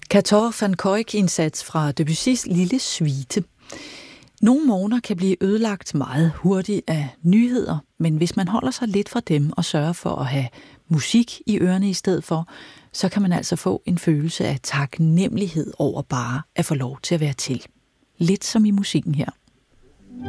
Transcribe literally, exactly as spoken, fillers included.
Quatorze van Kuijk-indsats fra Debussys Lille Suite. Nogle morgener kan blive ødelagt meget hurtigt af nyheder, men hvis man holder sig lidt fra dem og sørger for at have musik i ørerne i stedet for, så kan man altså få en følelse af taknemmelighed over bare at få lov til at være til. Lidt som i musikken her.